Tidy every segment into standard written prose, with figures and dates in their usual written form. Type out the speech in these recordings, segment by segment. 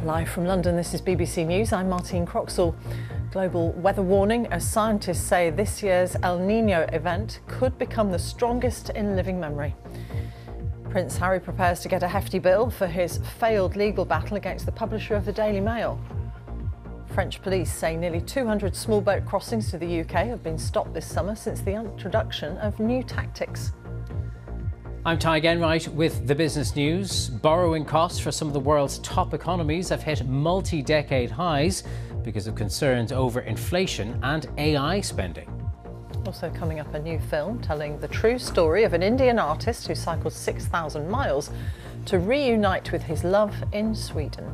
Live from London, this is BBC News. I'm Martine Croxall. Global weather warning as scientists say this year's El Niño event could become the strongest in living memory. Prince Harry prepares to get a hefty bill for his failed legal battle against the publisher of the Daily Mail. French police say nearly 200 small boat crossings to the UK have been stopped this summer since the introduction of new tactics. I'm Ty Genwright with the business news. Borrowing costs for some of the world's top economies have hit multi-decade highs because of concerns over inflation and AI spending. Also coming up, a new film telling the true story of an Indian artist who cycled 6,000 miles to reunite with his love in Sweden.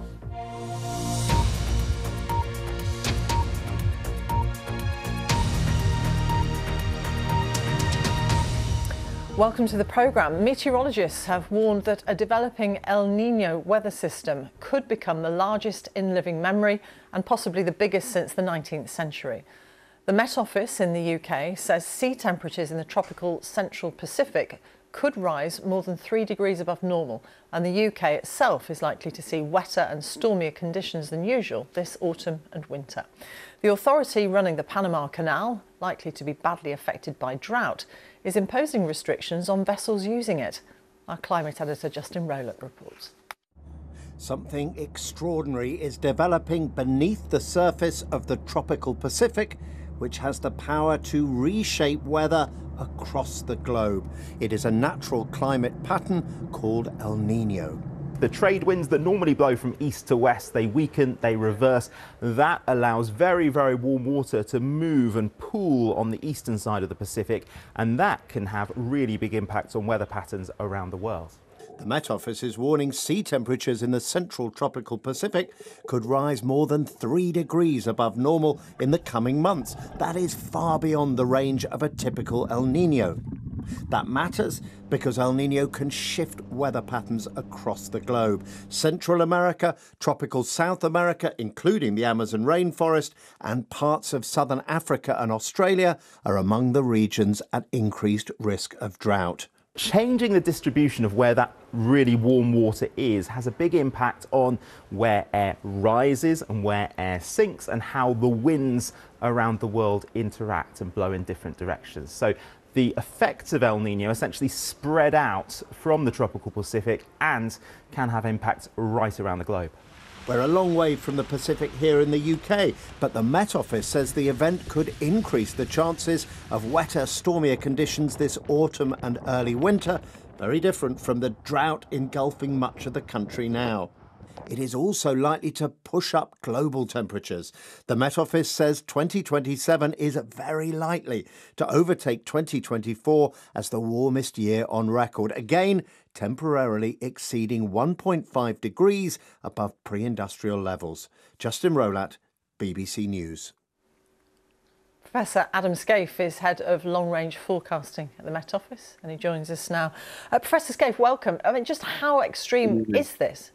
Welcome to the programme. Meteorologists have warned that a developing El Niño weather system could become the largest in living memory and possibly the biggest since the 19th century. The Met Office in the UK says sea temperatures in the tropical central Pacific could rise more than 3 degrees above normal, and the UK itself is likely to see wetter and stormier conditions than usual this autumn and winter. The authority running the Panama Canal, likely to be badly affected by drought, is imposing restrictions on vessels using it. Our climate editor Justin Rowlatt reports. Something extraordinary is developing beneath the surface of the tropical Pacific, which has the power to reshape weather across the globe. It is a natural climate pattern called El Niño. The trade winds that normally blow from east to west, they weaken, they reverse. That allows very, very warm water to move and pool on the eastern side of the Pacific, and that can have really big impacts on weather patterns around the world. The Met Office is warning sea temperatures in the central tropical Pacific could rise more than 3 degrees above normal in the coming months. That is far beyond the range of a typical El Niño. That matters because El Niño can shift weather patterns across the globe. Central America, tropical South America, including the Amazon rainforest, and parts of southern Africa and Australia are among the regions at increased risk of drought. Changing the distribution of where that really warm water is has a big impact on where air rises and where air sinks and how the winds around the world interact and blow in different directions. So the effects of El Niño essentially spread out from the tropical Pacific and can have impacts right around the globe. We're a long way from the Pacific here in the UK, but the Met Office says the event could increase the chances of wetter, stormier conditions this autumn and early winter, very different from the drought engulfing much of the country now. It is also likely to push up global temperatures. The Met Office says 2027 is very likely to overtake 2024 as the warmest year on record, again temporarily exceeding 1.5 degrees above pre-industrial levels. Justin Rowlatt, BBC News. Professor Adam Scaife is head of long-range forecasting at the Met Office, and he joins us now. Professor Scaife, welcome. I mean, just how extreme is this?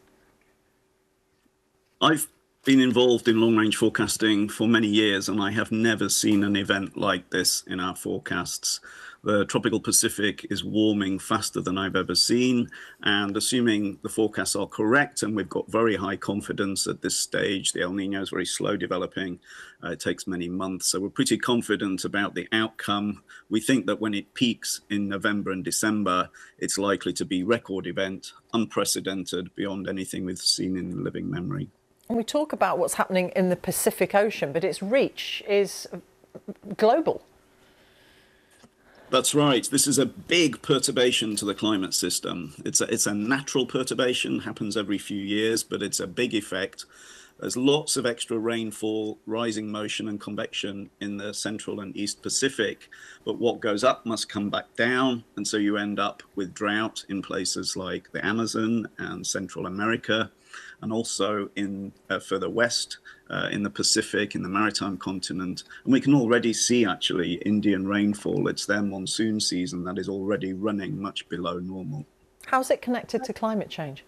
I've been involved in long-range forecasting for many years, and I have never seen an event like this in our forecasts. The tropical Pacific is warming faster than I've ever seen, and assuming the forecasts are correct, and we've got very high confidence at this stage, the El Niño is very slow developing, it takes many months, so we're pretty confident about the outcome. We think that when it peaks in November and December, it's likely to be a record event, unprecedented beyond anything we've seen in living memory. And we talk about what's happening in the Pacific Ocean, but its reach is global. That's right. This is a big perturbation to the climate system. It's a natural perturbation, happens every few years, but it's a big effect. There's lots of extra rainfall, rising motion and convection in the central and east Pacific, but what goes up must come back down, and so you end up with drought in places like the Amazon and Central America, and also in further west in the Pacific, in the maritime continent. And we can already see actually Indian rainfall. It's their monsoon season that is already running much below normal. How's it connected to climate change?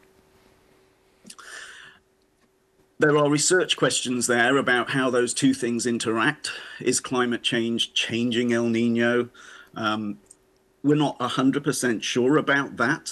There are research questions there about how those two things interact. Is climate change changing El Niño? We're not 100% sure about that.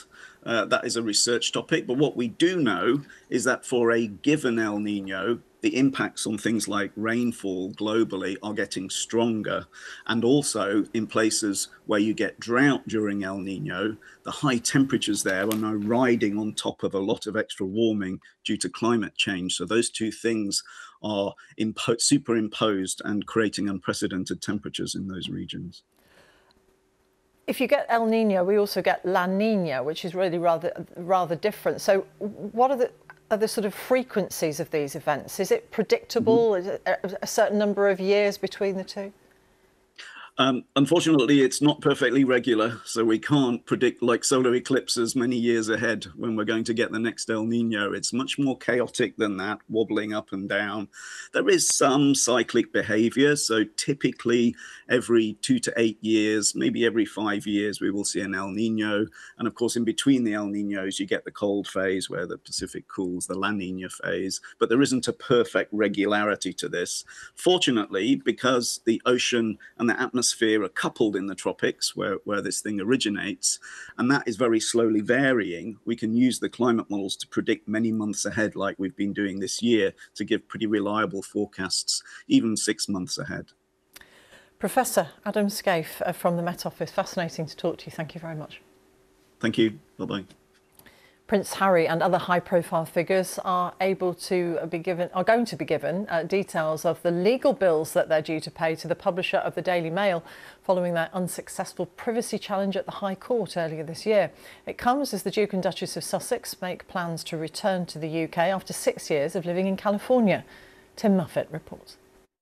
That is a research topic. But what we do know is that for a given El Nino, the impacts on things like rainfall globally are getting stronger. And also in places where you get drought during El Nino, the high temperatures there are now riding on top of a lot of extra warming due to climate change. So those two things are superimposed and creating unprecedented temperatures in those regions. If you get El Nino, we also get La Nina, which is really rather different. So what are the sort of frequencies of these events? Is it predictable? Is it a certain number of years between the two? Unfortunately, it's not perfectly regular, so we can't predict like solar eclipses many years ahead when we're going to get the next El Nino. It's much more chaotic than that, wobbling up and down. There is some cyclic behavior, so typically every 2 to 8 years, maybe every 5 years, we will see an El Nino. And of course, in between the El Ninos, you get the cold phase where the Pacific cools, the La Nina phase, but there isn't a perfect regularity to this. Fortunately, because the ocean and the atmosphere are coupled in the tropics where this thing originates, and that is very slowly varying, we can use the climate models to predict many months ahead like we've been doing this year to give pretty reliable forecasts, even 6 months ahead. Professor Adam Scaife from the Met Office, fascinating to talk to you. Thank you very much. Thank you. Bye-bye. Prince Harry and other high-profile figures are going to be given details of the legal bills that they're due to pay to the publisher of the Daily Mail following their unsuccessful privacy challenge at the High Court earlier this year. It comes as the Duke and Duchess of Sussex make plans to return to the UK after 6 years of living in California. Tim Muffet reports.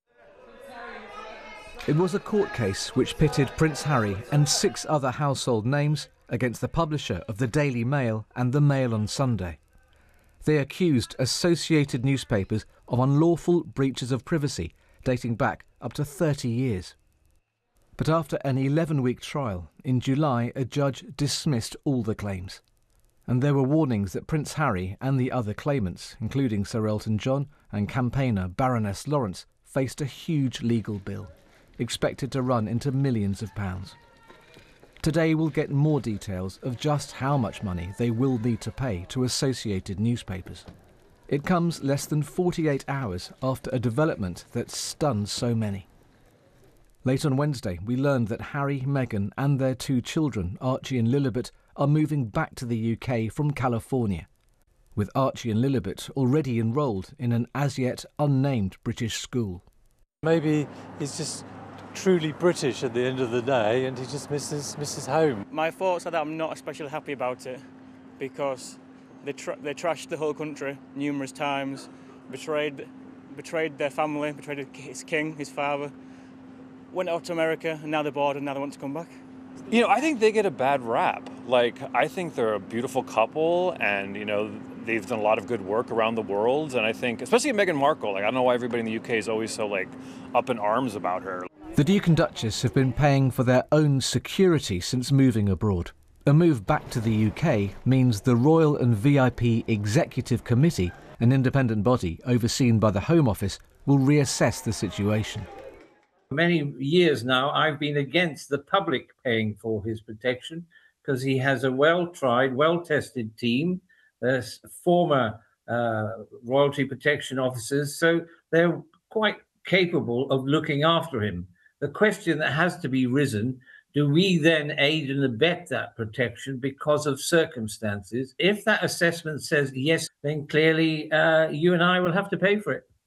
It was a court case which pitted Prince Harry and 6 other household names against the publisher of the Daily Mail and the Mail on Sunday. They accused associated newspapers of unlawful breaches of privacy dating back up to 30 years. But after an 11-week trial, in July a judge dismissed all the claims. And there were warnings that Prince Harry and the other claimants, including Sir Elton John and campaigner Baroness Lawrence, faced a huge legal bill, expected to run into millions of pounds. Today we'll get more details of just how much money they will need to pay to associated newspapers. It comes less than 48 hours after a development that stunned so many. Late on Wednesday, we learned that Harry, Meghan and their 2 children, Archie and Lilibet, are moving back to the UK from California, with Archie and Lilibet already enrolled in an as-yet unnamed British school. Maybe he's just truly British at the end of the day and he just misses home. My thoughts are that I'm not especially happy about it because they trashed the whole country numerous times, betrayed their family, betrayed his king, his father, went out to America and now they're bored and now they want to come back. You know, I think they get a bad rap. Like, I think they're a beautiful couple and, you know, they've done a lot of good work around the world. And I think, especially Meghan Markle, like, I don't know why everybody in the UK is always so, like, up in arms about her. The Duke and Duchess have been paying for their own security since moving abroad. A move back to the UK means the Royal and VIP Executive Committee, an independent body overseen by the Home Office, will reassess the situation. For many years now, I've been against the public paying for his protection because he has a well-tried, well-tested team. There's former royalty protection officers, so they're quite capable of looking after him. The question that has to be risen, do we then aid and abet that protection because of circumstances? If that assessment says yes, then clearly you and I will have to pay for it.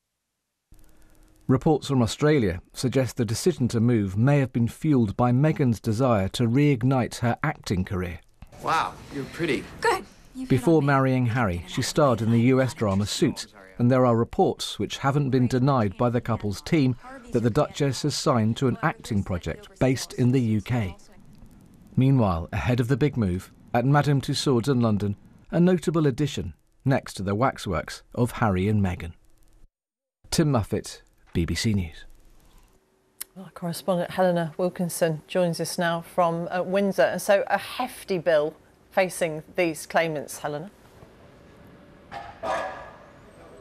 Reports from Australia suggest the decision to move may have been fueled by Meghan's desire to reignite her acting career. Wow, you're pretty. Good. Before marrying Harry, she starred in the US drama Suits, and there are reports, which haven't been denied by the couple's team, that the Duchess has signed to an acting project based in the UK. Meanwhile, ahead of the big move, at Madame Tussauds in London, a notable addition next to the waxworks of Harry and Meghan. Tim Muffet, BBC News. Our correspondent Helena Wilkinson joins us now from Windsor. So a hefty bill facing these claimants, Helena.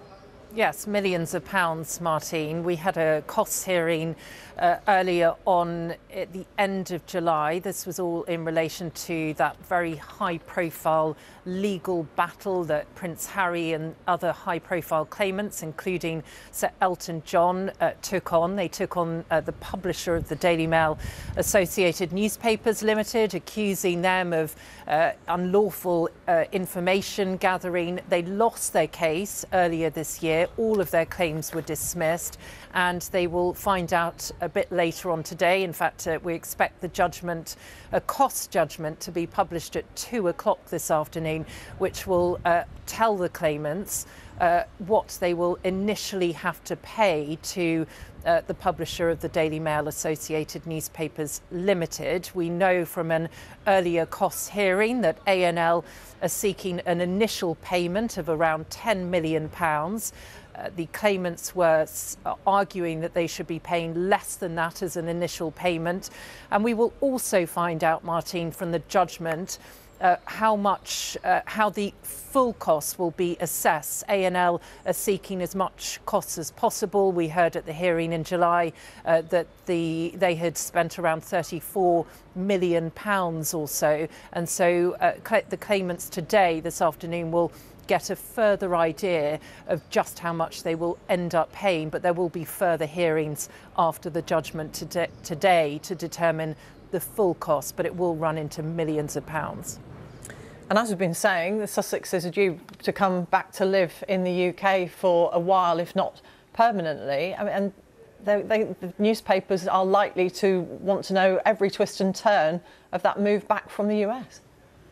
Yes, millions of pounds, Martine. We had a costs hearing earlier on at the end of July. This was all in relation to that very high-profile legal battle that Prince Harry and other high-profile claimants, including Sir Elton John, took on. They took on the publisher of the Daily Mail Associated Newspapers Limited, accusing them of unlawful information gathering. They lost their case earlier this year. All of their claims were dismissed, and they will find out a bit later on today. In fact, we expect the judgment, a cost judgment, to be published at 2 o'clock this afternoon, which will tell the claimants what they will initially have to pay to the publisher of the Daily Mail Associated Newspapers Limited. We know from an earlier costs hearing that A&L are seeking an initial payment of around £10 million. The claimants were arguing that they should be paying less than that as an initial payment. And we will also find out, Martine, from the judgment how the full costs will be assessed. A&L are seeking as much costs as possible. We heard at the hearing in July that they had spent around £34 million or so. And so the claimants today, this afternoon, will get a further idea of just how much they will end up paying, but there will be further hearings after the judgment today to determine the full cost, but it will run into millions of pounds. And as we've been saying, the Sussexes are due to come back to live in the UK for a while, if not permanently. I mean, and the newspapers are likely to want to know every twist and turn of that move back from the US.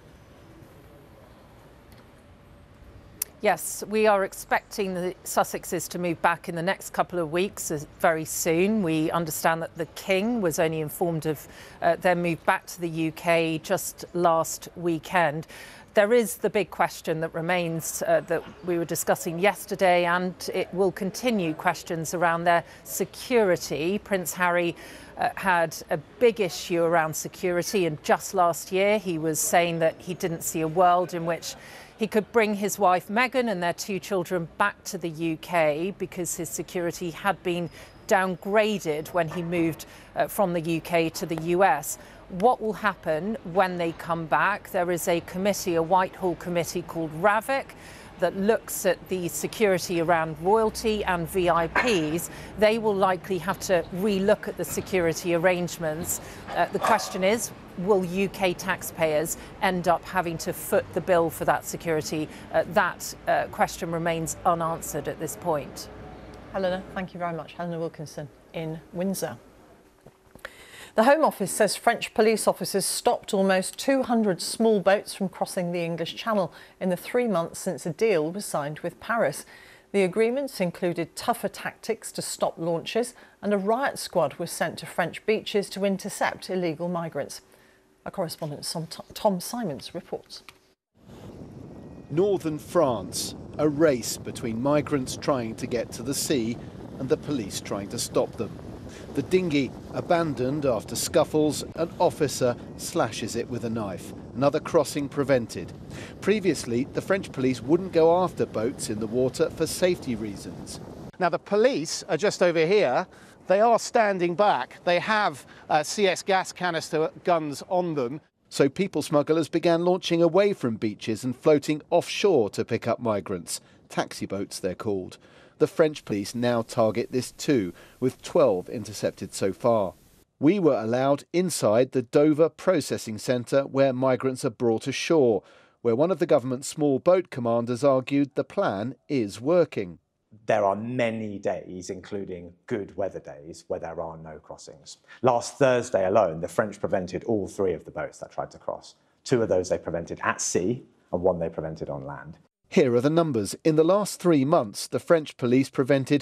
Yes, we are expecting the Sussexes to move back in the next couple of weeks, very soon. We understand that the King was only informed of their move back to the UK just last weekend. There is the big question that remains that we were discussing yesterday, and it will continue, questions around their security. Prince Harry had a big issue around security, and just last year he was saying that he didn't see a world in which he could bring his wife Meghan and their 2 children back to the UK because his security had been downgraded when he moved from the UK to the US. What will happen when they come back? There is a committee, a Whitehall committee called RAVIC, that looks at the security around royalty and VIPs. They will likely have to re-look at the security arrangements. The question is, will UK taxpayers end up having to foot the bill for that security? That question remains unanswered at this point. Helena, thank you very much. Helena Wilkinson in Windsor. The Home Office says French police officers stopped almost 200 small boats from crossing the English Channel in the 3 months since a deal was signed with Paris. The agreements included tougher tactics to stop launches, and a riot squad was sent to French beaches to intercept illegal migrants. Our correspondent Tom Simons reports. Northern France, a race between migrants trying to get to the sea and the police trying to stop them. The dinghy abandoned after scuffles, an officer slashes it with a knife. Another crossing prevented. Previously, the French police wouldn't go after boats in the water for safety reasons. Now, the police are just over here. They are standing back. They have CS gas canister guns on them. So people smugglers began launching away from beaches and floating offshore to pick up migrants. Taxi boats, they're called. The French police now target this too, with 12 intercepted so far. We were allowed inside the Dover processing centre where migrants are brought ashore, where one of the government's small boat commanders argued the plan is working. There are many days, including good weather days, where there are no crossings. Last Thursday alone, the French prevented all 3 of the boats that tried to cross. 2 of those they prevented at sea, and 1 they prevented on land. Here are the numbers. In the last 3 months, the French police prevented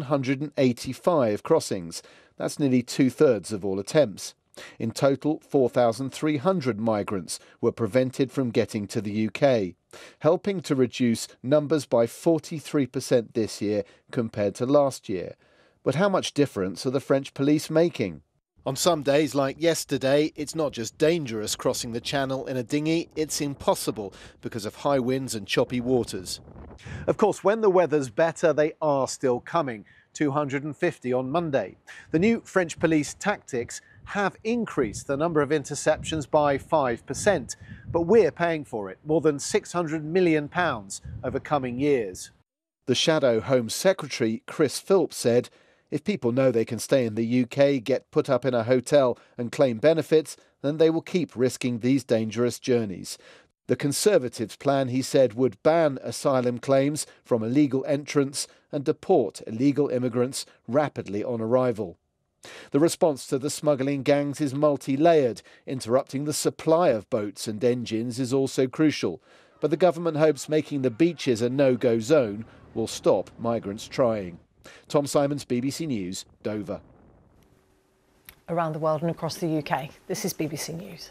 185 crossings. That's nearly 2/3 of all attempts. In total, 4,300 migrants were prevented from getting to the UK, helping to reduce numbers by 43% this year compared to last year. But how much difference are the French police making? On some days, like yesterday, it's not just dangerous crossing the channel in a dinghy, it's impossible because of high winds and choppy waters. Of course, when the weather's better, they are still coming. 250 on Monday. The new French police tactics have increased the number of interceptions by 5%, but we're paying for it, more than £600 million over coming years. The Shadow Home Secretary, Chris Philps, said, if people know they can stay in the UK, get put up in a hotel and claim benefits, then they will keep risking these dangerous journeys. The Conservatives' plan, he said, would ban asylum claims from illegal entrants and deport illegal immigrants rapidly on arrival. The response to the smuggling gangs is multi-layered. Interrupting the supply of boats and engines is also crucial. But the government hopes making the beaches a no-go zone will stop migrants trying. Tom Simons, BBC News, Dover. Around the world and across the UK, this is BBC News.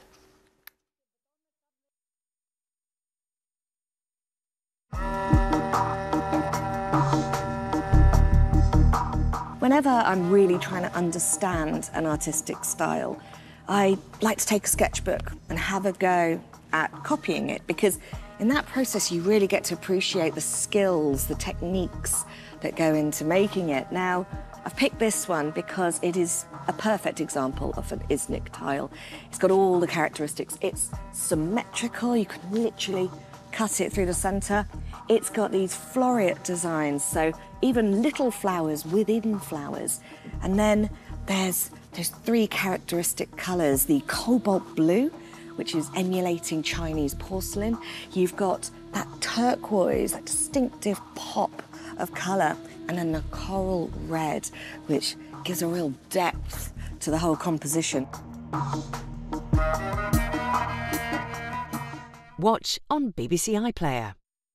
Whenever I'm really trying to understand an artistic style, I like to take a sketchbook and have a go at copying it, because in that process you really get to appreciate the skills, the techniques that go into making it. Now, I've picked this one because it is a perfect example of an Iznik tile. It's got all the characteristics. It's symmetrical, you can literally cut it through the centre. It's got these floreate designs, so even little flowers within flowers. And then there's three characteristic colours: the cobalt blue, which is emulating Chinese porcelain. You've got that turquoise, that distinctive pop of colour, and then the coral red, which gives a real depth to the whole composition. Watch on BBC iPlayer.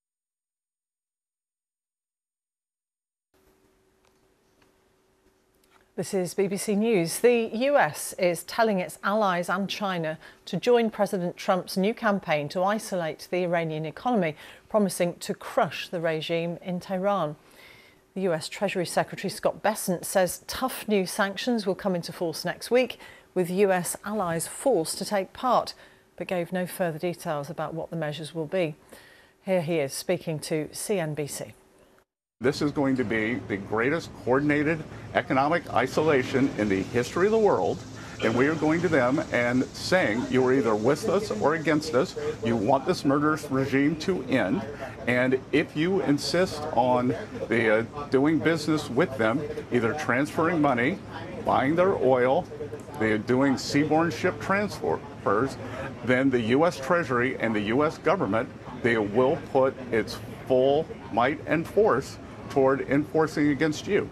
This is BBC News. The US is telling its allies and China to join President Trump's new campaign to isolate the Iranian economy, promising to crush the regime in Tehran. The US Treasury Secretary Scott Bessent says tough new sanctions will come into force next week, with US allies forced to take part, but gave no further details about what the measures will be. Here he is speaking to CNBC. This is going to be the greatest coordinated economic isolation in the history of the world. And we are going to them and saying, you are either with us or against us. You want this murderous regime to end. And if you insist on doing business with them, either transferring money, buying their oil, doing seaborne ship transfers, then the U.S. Treasury and the U.S. government, they will put its full might and force toward enforcing against you.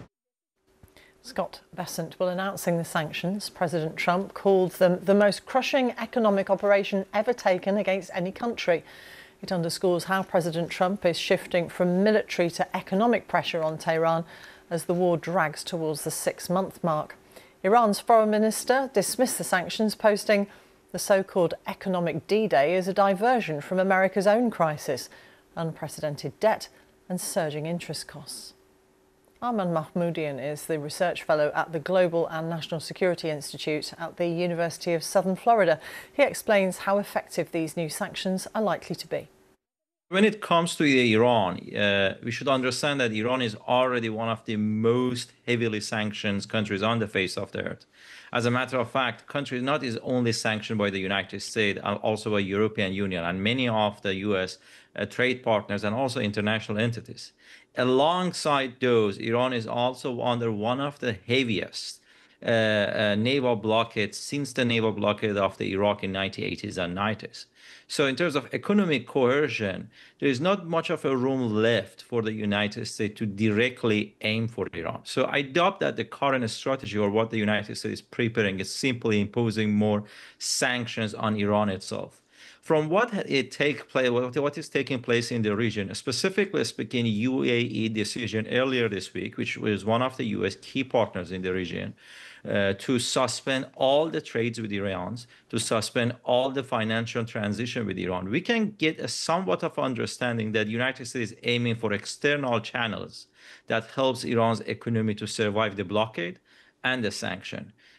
Scott Bessent will announcing the sanctions. President Trump called them the most crushing economic operation ever taken against any country. It underscores how President Trump is shifting from military to economic pressure on Tehran as the war drags towards the 6-month mark. Iran's foreign minister dismissed the sanctions, posting, "The so-called economic D-Day is a diversion from America's own crisis, unprecedented debt and surging interest costs." Arman Mahmoudian is the research fellow at the Global and National Security Institute at the University of Southern Florida. He explains how effective these new sanctions are likely to be. When it comes to Iran, we should understand that Iran is already one of the most heavily sanctioned countries on the face of the earth. As a matter of fact, the country not is only sanctioned by the United States, also by European Union and many of the U.S. Trade partners and also international entities. Alongside those, Iran is also under one of the heaviest naval blockades since the naval blockade of the Iraq in 1980s and 90s. So in terms of economic coercion, there is not much of a room left for the United States to directly aim for Iran. So I doubt that the current strategy or what the United States is preparing is simply imposing more sanctions on Iran itself. From what is taking place in the region, specifically speaking, UAE decision earlier this week, which was one of the U.S. key partners in the region, to suspend all the trades with Iran, to suspend all the financial transition with Iran, we can get a somewhat of understanding that the United States is aiming for external channels that helps Iran's economy to survive the blockade and the sanction.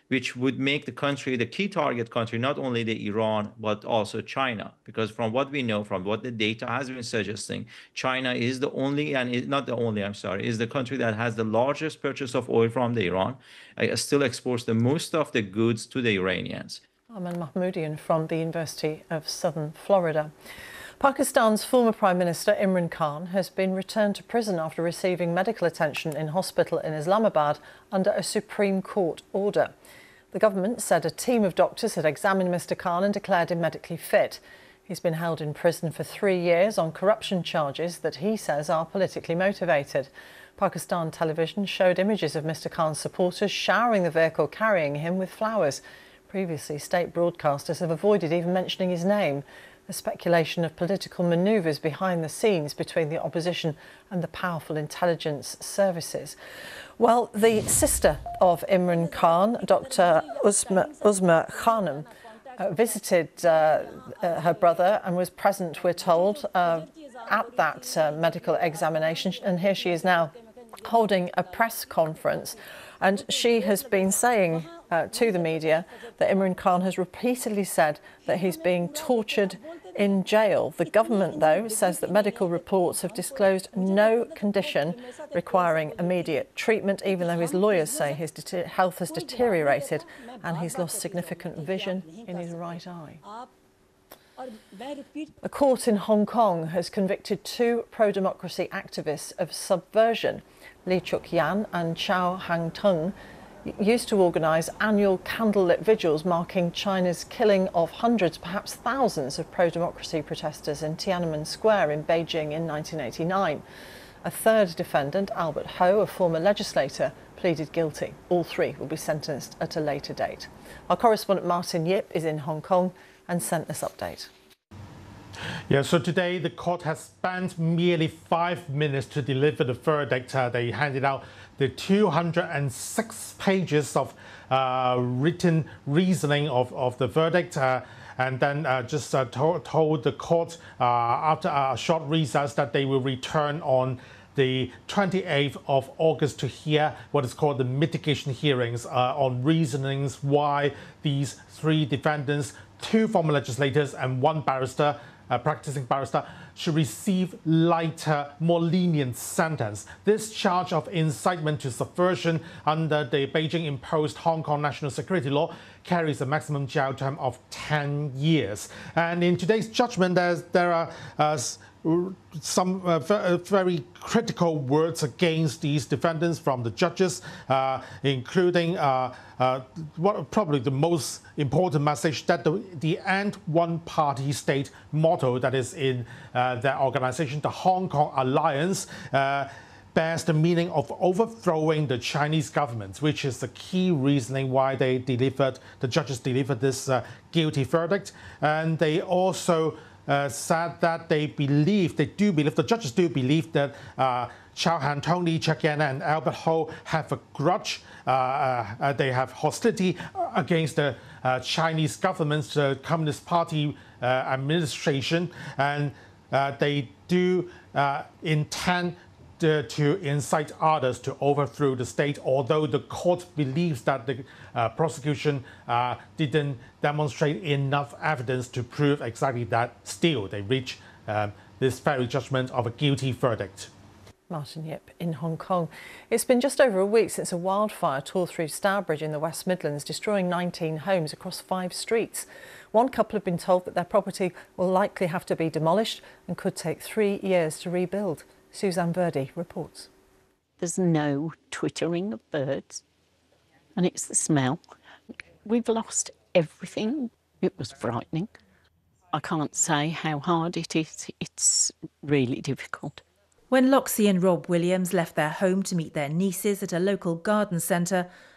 which would make the country the key target country, not only the Iran, but also China. Because from what we know, from what the data has been suggesting, China is the only, and not the only, I'm sorry, is the country that has the largest purchase of oil from the Iran, still exports the most of the goods to the Iranians. Aman Mahmoodian from the University of Southern Florida. Pakistan's former Prime Minister Imran Khan has been returned to prison after receiving medical attention in hospital in Islamabad under a Supreme Court order. The government said a team of doctors had examined Mr Khan and declared him medically fit. He's been held in prison for 3 years on corruption charges that he says are politically motivated. Pakistan television showed images of Mr Khan's supporters showering the vehicle carrying him with flowers. Previously, state broadcasters have avoided even mentioning his name. The speculation of political manoeuvres behind the scenes between the opposition and the powerful intelligence services. Well, the sister of Imran Khan, Dr. Uzma Khanum, visited her brother and was present, we're told, at that medical examination. And here she is now holding a press conference. And she has been saying to the media that Imran Khan has repeatedly said that he's being tortured in jail. The government, though, says that medical reports have disclosed no condition requiring immediate treatment, even though his lawyers say his health has deteriorated and he's lost significant vision in his right eye. A court in Hong Kong has convicted 2 pro-democracy activists of subversion. Lee Chuk Yan and Chow Hang Tung used to organise annual candlelit vigils marking China's killing of hundreds, perhaps thousands, of pro-democracy protesters in Tiananmen Square in Beijing in 1989. A third defendant, Albert Ho, a former legislator, pleaded guilty. All 3 will be sentenced at a later date. Our correspondent Martin Yip is in Hong Kong and sent this update. Yeah, so today the court has spent merely 5 minutes to deliver the verdict. They handed out the 206 pages of written reasoning of the verdict and then just told the court after a short recess that they will return on the 28th of August to hear what is called the mitigation hearings on reasonings why these 3 defendants, 2 former legislators and 1 barrister, practicing barrister, should receive lighter, more lenient sentence. This charge of incitement to subversion under the Beijing-imposed Hong Kong national security law carries a maximum jail term of 10 years. And in today's judgment, there are some very critical words against these defendants from the judges, including probably the most important message, that the end one-party state motto that is in their organization, the Hong Kong Alliance, bears the meaning of overthrowing the Chinese government, which is the key reasoning why the judges delivered this guilty verdict. And they also said that the judges do believe that Chow Han Tung, Lee Chuk Yan and Albert Ho have a grudge. They have hostility against the Chinese government's Communist Party administration, and they do intend to incite others to overthrow the state, although the court believes that the prosecution didn't demonstrate enough evidence to prove exactly that. Still, they reach this very judgment of a guilty verdict. Martin Yip in Hong Kong. It's been just over a week since a wildfire tore through Stourbridge in the West Midlands, destroying 19 homes across 5 streets. One couple have been told that their property will likely have to be demolished and could take 3 years to rebuild. Suzanne Verdi reports. There's no twittering of birds, and it's the smell. We've lost everything. It was frightening. I can't say how hard it is. It's really difficult. When Loxie and Rob Williams left their home to meet their nieces at a local garden centre,